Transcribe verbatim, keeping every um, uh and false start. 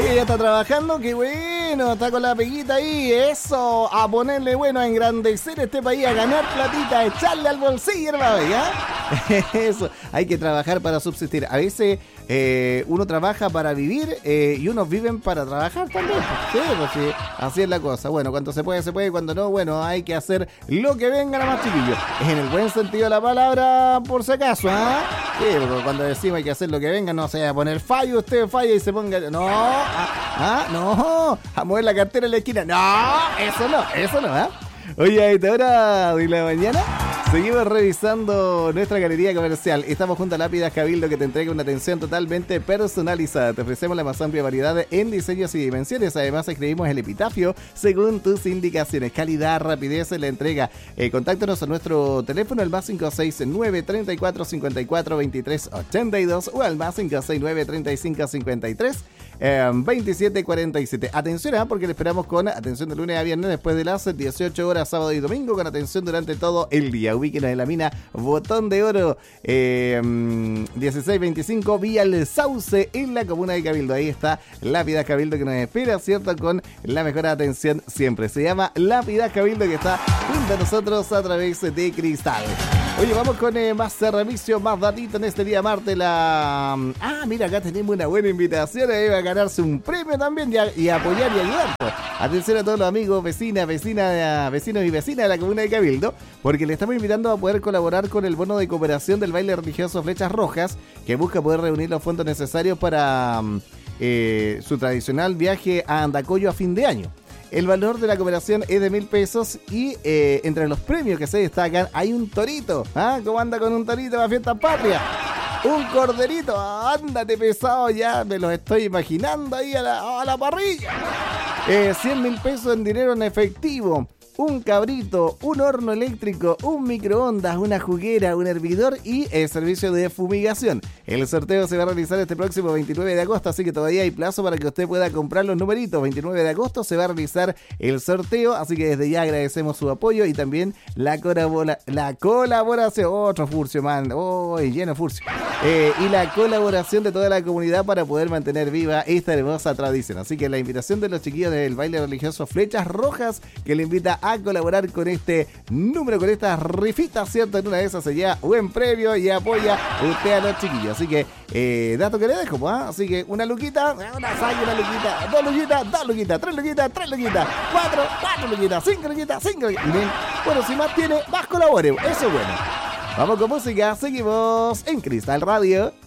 Oye, ya está trabajando, qué bueno, está con la peguita ahí, eso, a ponerle bueno, a engrandecer este país, a ganar platita, a echarle al bolsillo, hermano, ¿ya? Eso, hay que trabajar para subsistir. A veces eh, uno trabaja para vivir eh, y unos viven para trabajar también. Sí, pues sí, así es la cosa. Bueno, cuando se puede, se puede, cuando no, bueno, hay que hacer lo que venga, nada más, chiquillos. En el buen sentido de la palabra, por si acaso, ¿ah? ¿eh? Sí, porque cuando decimos hay que hacer lo que venga, no sea a poner fallo, usted falla y se ponga... No, ah, ah, no, a mover la cartera en la esquina. No, eso no, eso no, ¿ah? ¿eh? Oye, a esta hora de la mañana seguimos revisando nuestra galería comercial. Estamos junto a Lápidas Cabildo, que te entrega una atención totalmente personalizada. Te ofrecemos la más amplia variedad en diseños y dimensiones. Además, escribimos el epitafio según tus indicaciones. Calidad, rapidez en la entrega. Eh, contáctanos a nuestro teléfono, el más cinco seis nueve, treinta y cuatro, cincuenta y cuatro, veintitrés, ochenta y dos, o al más cinco seis nueve, treinta y cinco, cincuenta y tres, veintisiete, cuarenta y siete. Atención, ¿eh? Porque le esperamos con atención de lunes a viernes después de las dieciocho horas, sábado y domingo, con atención durante todo el día. Ubíquenos en la mina Botón de Oro, eh, dieciséis veinticinco, Vía El Sauce, en la comuna de Cabildo. Ahí está Lápidas Cabildo, que nos espera, ¿cierto? Con la mejor atención siempre. Se llama Lápidas Cabildo, que está junto a nosotros a través de Cristal. Oye, vamos con eh, más servicio, más datito en este día martes. La... Ah, mira, acá tenemos una buena invitación. Ahí va a ganarse un premio también y, a, y apoyar y ayudar. Atención a todos los amigos, vecinas, vecinas, vecinos y vecinas de la comuna de Cabildo, porque le estamos invitando a poder colaborar con el bono de cooperación del baile religioso Flechas Rojas, que busca poder reunir los fondos necesarios para eh, su tradicional viaje a Andacollo a fin de año. El valor de la cooperación es de mil pesos y eh, entre los premios que se destacan hay un torito. ¿Ah? ¿Cómo anda con un torito a fiesta patria? Un corderito, ándate pesado ya, me los estoy imaginando ahí a la, a la parrilla. Eh, cien mil pesos en dinero en efectivo. Un cabrito, un horno eléctrico, un microondas, una juguera, un hervidor y el servicio de fumigación. El sorteo se va a realizar este próximo veintinueve de agosto, así que todavía hay plazo para que usted pueda comprar los numeritos. veintinueve de agosto se va a realizar el sorteo, así que desde ya agradecemos su apoyo y también la, colabora- la colaboración. Otro furcio, man. Oh, lleno furcio. Eh, y la colaboración de toda la comunidad para poder mantener viva esta hermosa tradición. Así que la invitación de los chiquillos del baile religioso Flechas Rojas, que le invita a colaborar con este número, con estas rifitas, ¿cierto? En una de esas se lleva buen premio y apoya usted a los chiquillos. Así que, eh, dato que le dejo, ¿pues? ¿eh? Así que una luquita, una saya, una luquita, dos luquitas, dos luquitas, tres luquitas, tres luquitas, cuatro, cuatro luquitas, cinco luquitas, cinco luquitas. Bien. Bueno, si más tiene, más colabore. Eso es bueno. Vamos con música, seguimos en Cristal Radio.